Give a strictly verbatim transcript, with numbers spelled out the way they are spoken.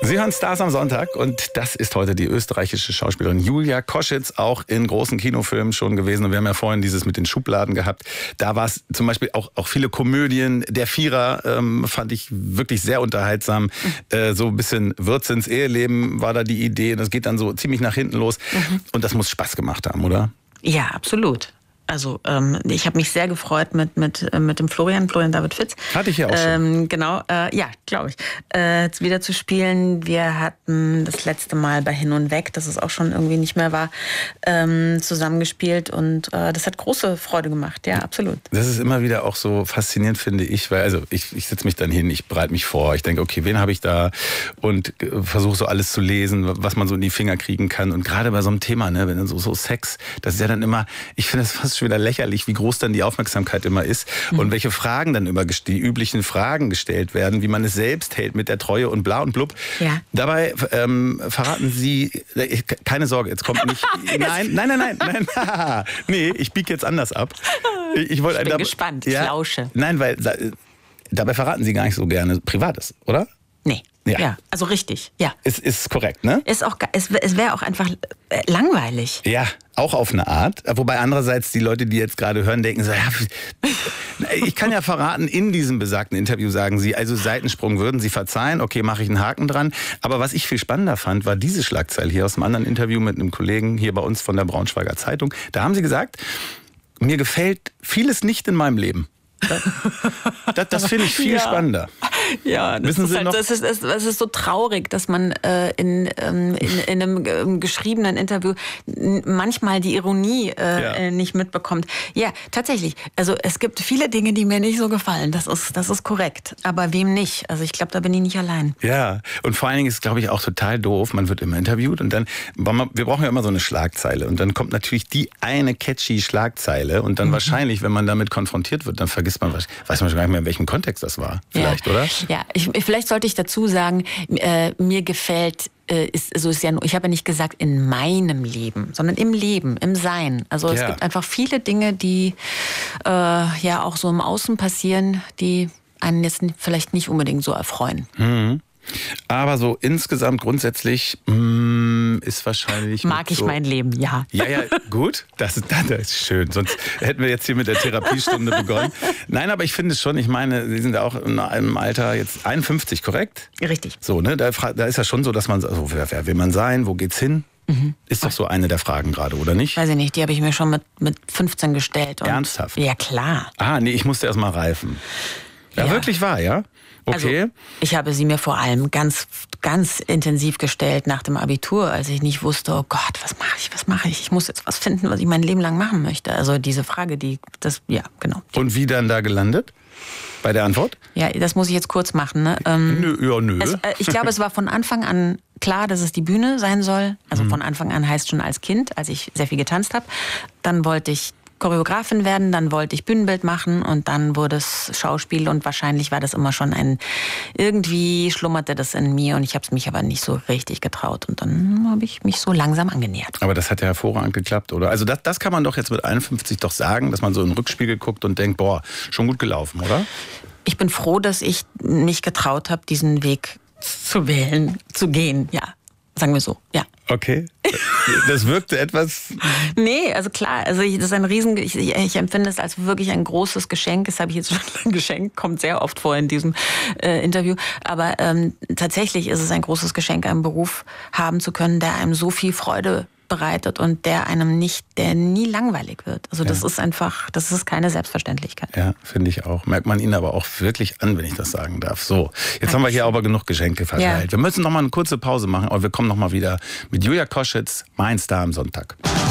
Sie hören Stars am Sonntag und das ist heute die österreichische Schauspielerin Julia Koschitz, auch in großen Kinofilmen schon gewesen. Und wir haben ja vorhin dieses mit den Schubladen gehabt. Da war es zum Beispiel auch, auch viele Komödien. Der Vierer ähm, fand ich wirklich sehr unterhaltsam. Mhm. Äh, so ein bisschen Würze ins Eheleben war da die Idee. Und das geht dann so ziemlich nach hinten los. Mhm. Und das muss Spaß gemacht haben, oder? Ja, absolut. Also ähm, ich habe mich sehr gefreut mit mit mit dem Florian, Florian David Fitz. Hatte ich ja auch schon. Ähm, genau, äh, ja, glaube ich. Äh, wieder zu spielen. Wir hatten das letzte Mal bei Hin und Weg, dass es auch schon irgendwie nicht mehr war, ähm, zusammengespielt. Und äh, das hat große Freude gemacht, ja, absolut. Das ist immer wieder auch so faszinierend, finde ich. Weil also ich, ich setze mich dann hin, ich bereite mich vor. Ich denke, okay, wen habe ich da? Und äh, versuche so alles zu lesen, was man so in die Finger kriegen kann. Und gerade bei so einem Thema, ne, wenn dann so, so Sex, das ist ja dann immer, ich finde das fast schon wieder lächerlich, wie groß dann die Aufmerksamkeit immer ist mhm. und welche Fragen dann über die üblichen Fragen gestellt werden, wie man es selbst hält mit der Treue und bla und blub. Ja. Dabei ähm, verraten Sie, keine Sorge, jetzt kommt nicht, nein, nein, nein, nein, nein, nee, ich biege jetzt anders ab. Ich, ich, wollte, ich bin da, gespannt, ja, ich lausche. Nein, weil da, dabei verraten Sie gar nicht so gerne Privates, oder? Nee. Ja. ja, also richtig, ja. Ist, ist korrekt, ne? Ist auch, es es wäre auch einfach langweilig. Ja, auch auf eine Art. Wobei andererseits die Leute, die jetzt gerade hören, denken so, ja, ich kann ja verraten, in diesem besagten Interview sagen Sie, also Seitensprung würden Sie verzeihen, okay, mache ich einen Haken dran. Aber was ich viel spannender fand, war diese Schlagzeile hier aus einem anderen Interview mit einem Kollegen hier bei uns von der Braunschweiger Zeitung. Da haben Sie gesagt, mir gefällt vieles nicht in meinem Leben. Das, das, das finde ich viel ja. spannender. Ja, das, Wissen ist, Sie halt, noch? das, ist, das ist so traurig, dass man äh, in, ähm, in, in einem äh, geschriebenen Interview manchmal die Ironie äh, Ja. nicht mitbekommt. Ja, tatsächlich. Also es gibt viele Dinge, die mir nicht so gefallen. Das ist, das ist korrekt. Aber wem nicht? Also ich glaube, da bin ich nicht allein. Ja, und vor allen Dingen ist, glaube ich, auch total doof. Man wird immer interviewt und dann, wir brauchen ja immer so eine Schlagzeile. Und dann kommt natürlich die eine catchy Schlagzeile. Und dann mhm. wahrscheinlich, wenn man damit konfrontiert wird, dann vergisst man, weiß man schon gar nicht mehr, in welchem Kontext das war. Vielleicht, ja. oder? Ja, ich, vielleicht sollte ich dazu sagen, äh, mir gefällt, äh, ist, so ist ja, ich habe ja nicht gesagt in meinem Leben, sondern im Leben, im Sein. Also es Ja. gibt einfach viele Dinge, die äh, ja auch so im Außen passieren, die einen jetzt vielleicht nicht unbedingt so erfreuen. Mhm. Aber so insgesamt grundsätzlich mh, ist wahrscheinlich... Mag ich so, mein Leben, ja. Ja, ja, gut. Das, das ist schön. Sonst hätten wir jetzt hier mit der Therapiestunde begonnen. Nein, aber ich finde es schon, ich meine, Sie sind ja auch in einem Alter jetzt einundfünfzig, korrekt? Richtig. So, ne? Da, da ist ja schon so, dass man, also, wer, wer will man sein? Wo geht's hin? Mhm. Ist doch so eine der Fragen gerade, oder nicht? Weiß ich nicht, die habe ich mir schon mit, mit fünfzehn gestellt. Und Ernsthaft? Ja, klar. Ah, nee, ich musste erst mal reifen. Ja, Ja. wirklich wahr, ja? Okay. Also, ich habe sie mir vor allem ganz, ganz intensiv gestellt nach dem Abitur, als ich nicht wusste, oh Gott, was mache ich, was mache ich? Ich muss jetzt was finden, was ich mein Leben lang machen möchte. Also diese Frage, die, das, ja, genau. Und wie dann da gelandet? Bei der Antwort? Ja, das muss ich jetzt kurz machen. Ne? Ähm, nö, ja, nö. Es, äh, ich glaube, es war von Anfang an klar, dass es die Bühne sein soll. Also mhm. von Anfang an heißt schon als Kind, als ich sehr viel getanzt habe. Dann wollte ich Choreografin werden, dann wollte ich Bühnenbild machen und dann wurde es Schauspiel und wahrscheinlich war das immer schon ein, irgendwie schlummerte das in mir und ich habe es mich aber nicht so richtig getraut und dann habe ich mich so langsam angenähert. Aber das hat ja hervorragend geklappt, oder? Also das, das kann man doch jetzt mit einundfünfzig doch sagen, dass man so in den Rückspiegel guckt und denkt, boah, schon gut gelaufen, oder? Ich bin froh, dass ich mich getraut habe, diesen Weg zu wählen, zu gehen, ja. Sagen wir so, ja. Okay. Das wirkte etwas... Nee, also klar, also ich, das ist ein riesen, ich, ich empfinde es als wirklich ein großes Geschenk. Das habe ich jetzt schon ein Geschenk, kommt sehr oft vor in diesem äh, Interview. Aber ähm, tatsächlich ist es ein großes Geschenk, einen Beruf haben zu können, der einem so viel Freude bereitet und der einem nicht, der nie langweilig wird. Also das ja. ist einfach, das ist keine Selbstverständlichkeit. Ja, finde ich auch. Merkt man Ihnen aber auch wirklich an, wenn ich das sagen darf. So, jetzt Danke. haben wir hier aber genug Geschenke verteilt. Ja. Wir müssen noch mal eine kurze Pause machen, aber wir kommen noch mal wieder mit Julia Koschitz, mein Star am Sonntag.